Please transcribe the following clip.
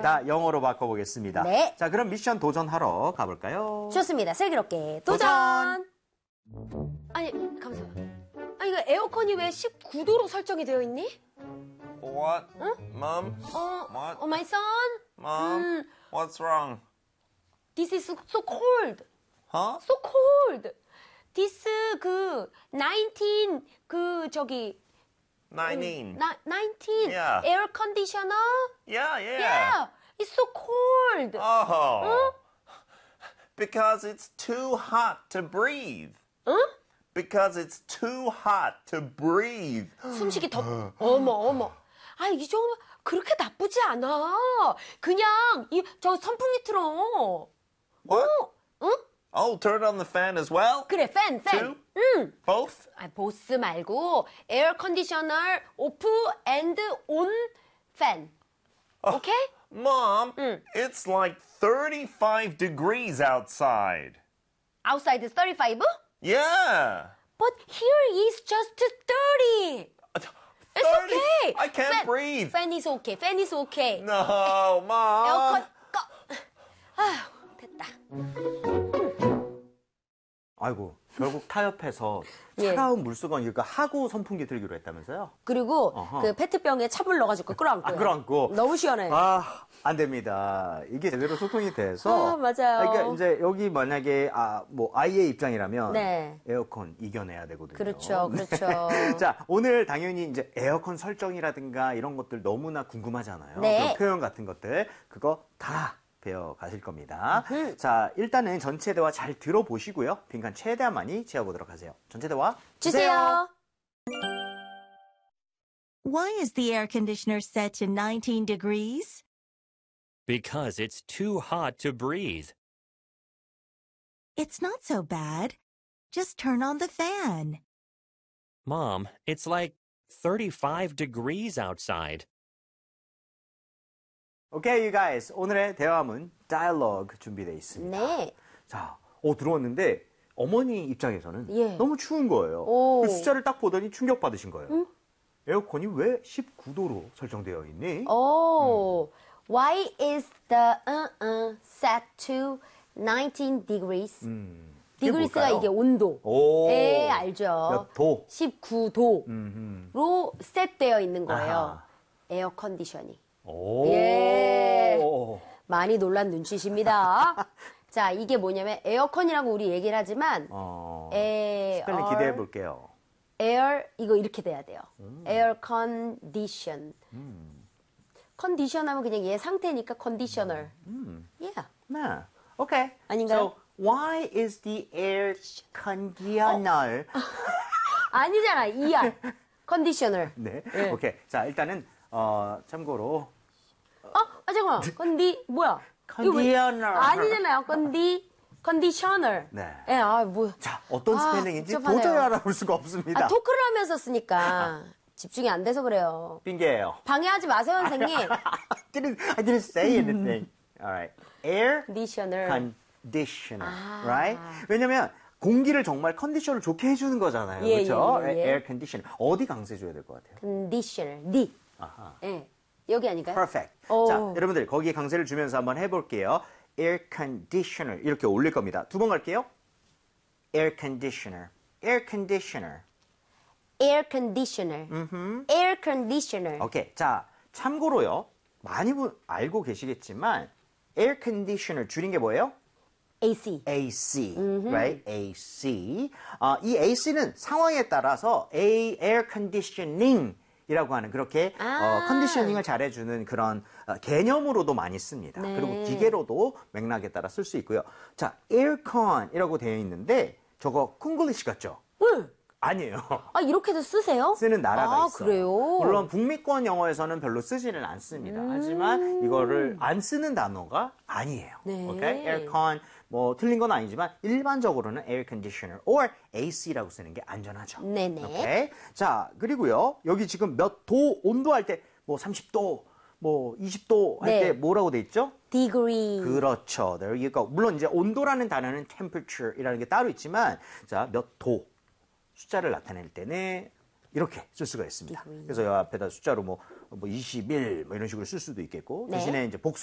다 영어로 바꿔보겠습니다. 네. 자, 그럼 미션 도전하러 가볼까요? 좋습니다. 슬기롭게 도전! 아니, 잠시만. 아니, 이거 에어컨이 왜 19도로 설정이 되어 있니? What? Huh? Mom? What? What? My son? Mom? What's wrong? This is so cold. Huh? So cold. This 19 19. 19 Yeah. air conditioner. Yeah. Yeah. It's so cold. Oh. Because it's too hot to breathe. 응? Because it's too hot to breathe. 숨쉬기 어머. 아, 이 정도 그렇게 나쁘지 않아. 그냥 저 선풍기 틀어. What? 응? Oh, turn on the fan as well? 그래, 팬. Two? 응. Both? 아, 보스 말고 에어 컨디셔너 오프 앤드 온 팬. 오케이? Mom, it's like 35 degrees outside. Outside is 35? Yeah. But here is just 30. It's 30? okay. I can't breathe. Fan is okay. Fan is okay. No, Mom. 에어컨 꺼. 아휴, 됐다. 아이고, 결국 타협해서 예. 차가운 물수건 하고 선풍기 들기로 했다면서요? 그리고 어허. 그 페트병에 차물 넣어가지고 끌어안고요. 끌어안고. 너무 시원해. 안 됩니다. 이게 제대로 소통이 돼서. 아, 맞아요. 그러니까 이제 여기 만약에 아이의 입장이라면 네. 에어컨 이겨내야 되거든요. 그렇죠. 자, 오늘 당연히 이제 에어컨 설정이라든가 이런 것들 너무나 궁금하잖아요. 네. 그런 표현 같은 것들 그거 다 배워 가실 겁니다. 자, 일단은 전체 대화 잘 들어보시고요. 빈칸 최대한 많이 채워보도록 하세요. 전체 대화 주세요. Why is the air conditioner set to 19 degrees? Because it's too hot to breathe. It's not so bad. Just turn on the fan. Mom, it's like 35 degrees outside. Okay, you guys. 오늘의 대화문 dialogue 준비되어 있습니다. 네. 자, 들어왔는데 어머니 입장에서는 예. 너무 추운 거예요. 오. 그 숫자를 딱 보더니 충격받으신 거예요. 에어컨이 왜 19도로 설정되어 있니? Oh, why is the set to 19 degrees? 이게 degrees가 뭘까요? 이게 온도. 오. 예, 알죠. 몇 도? 19도로 셋되어 있는 거예요. 아하. 에어 컨디셔닝. 오. 예. 많이 놀란 눈치십니다. 자, 이게 뭐냐면 에어컨이라고 우리 얘기를 하지만 스펠링 기대해 볼게요. 에어 이거 이렇게 돼야 돼요. 에어 컨디션. 컨디션 하면 그냥 얘 상태니까 컨디셔너. Yeah. 네. 오케이. 아닌가요? So, why is the air conditioner? 아니잖아. ER. 컨디셔너. 네. 예. 오케이. 자, 일단은 참고로 잠깐만. 뭐야? 컨디셔너. 아니잖아요. 컨디셔너. 네. 예, 뭐. 자, 어떤 스펠링인지 복잡하네요. 도저히 알아볼 수가 없습니다. 토크를 하면서 쓰니까 집중이 안 돼서 그래요. 핑계예요. 방해하지 마세요, 선생님. I didn't say anything. All right. Air 컨디셔너. conditioner. Right? 왜냐면 공기를 정말 컨디션을 좋게 해주는 거잖아요. 예, 그렇죠? 예, 예. Air conditioner. 어디 강조해줘야 될 것 같아요? 컨디셔너. 니. 아하. 예. 여기 아닌가요? Perfect. 오. 자, 여러분들 거기에 강세를 주면서 한번 해볼게요. Air conditioner 이렇게 올릴 겁니다. 두 번 갈게요. Air conditioner. Air conditioner. Air conditioner. Air conditioner. 오케이. 자, 참고로요. 많이 알고 계시겠지만 Air conditioner 줄인 게 뭐예요? AC. AC, right? AC. 이 AC는 상황에 따라서 air conditioning 이라고 하는 그렇게 컨디셔닝을 잘해주는 그런 개념으로도 많이 씁니다. 네. 그리고 기계로도 맥락에 따라 쓸 수 있고요. 자, 에어컨이라고 되어 있는데 저거 콩글리시 같죠? 응. 아니에요. 이렇게도 쓰세요? 쓰는 나라가 있어요. 그래요? 물론 북미권 영어에서는 별로 쓰지는 않습니다. 하지만 이거를 안 쓰는 단어가 아니에요. 네. 오케이? 에어컨 뭐 틀린 건 아니지만 일반적으로는 air conditioner or AC라고 쓰는 게 안전하죠. 네네. 오케이? 자, 그리고요. 여기 지금 몇 도 온도 할 때 뭐 30도, 뭐 20도 할 때 네. 뭐라고 돼 있죠? degree. 그렇죠. There you go. 물론 이제 온도라는 단어는 temperature이라는 게 따로 있지만 자, 몇 도 숫자를 나타낼 때는 이렇게 쓸 수가 있습니다. 그래서 이 앞에다 숫자로 뭐 21 뭐 이런 식으로 쓸 수도 있겠고 네. 대신에 이제 복수